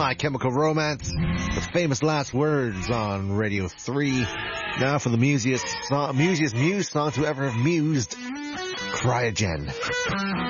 My Chemical Romance, the famous last words on Radio 3. Now for the musiest muse song to ever have mused, Cryogen.